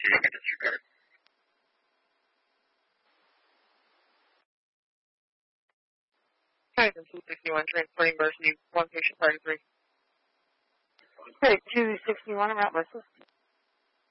proceeding in this regard. Hi, this is 261, transporting Varsity, one patient, party 3. Okay, 261, I'm out, Versus.